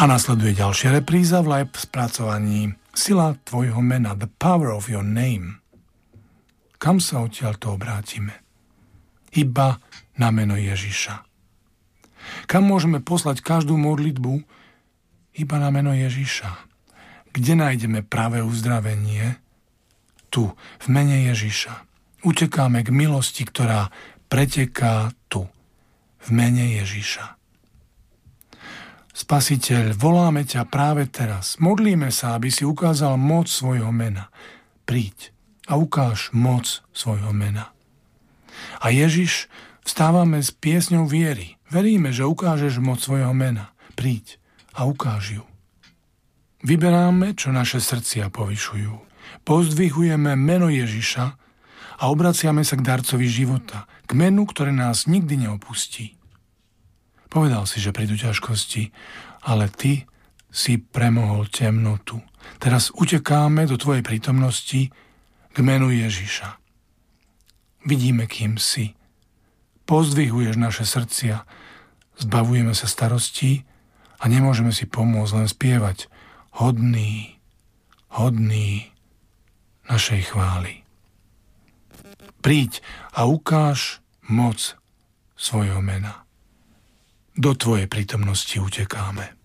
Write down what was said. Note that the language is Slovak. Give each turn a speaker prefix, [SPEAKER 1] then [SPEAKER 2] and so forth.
[SPEAKER 1] A nasleduje ďalšia repríza v live spracovaní Sila tvojho mena, The Power of Your Name. Kam sa odtiaľto obrátime? Iba na meno Ježiša. Kam môžeme poslať každú modlitbu? Iba na meno Ježiša. Kde nájdeme pravé uzdravenie? Tu, v mene Ježiša. Utekáme k milosti, ktorá preteká tu, v mene Ježiša. Spasiteľ, voláme ťa práve teraz. Modlíme sa, aby si ukázal moc svojho mena. Príď a ukáž moc svojho mena. A Ježiš, vstávame s piesňou viery. Veríme, že ukážeš moc svojho mena. Príď a ukáž ju. Vyberáme, čo naše srdcia povyšujú. Pozdvihujeme meno Ježiša a obraciame sa k darcovi života, k menu, ktoré nás nikdy neopustí. Povedal si, že prídu ťažkosti, ale ty si premohol temnotu. Teraz utekáme do tvojej prítomnosti k menu Ježiša. Vidíme, kým si. Pozdvihuješ naše srdcia, zbavujeme sa starostí a nemôžeme si pomôcť len spievať hodný, hodný našej chvály. Príď a ukáž moc svojho mena. Do tvojej prítomnosti utekáme.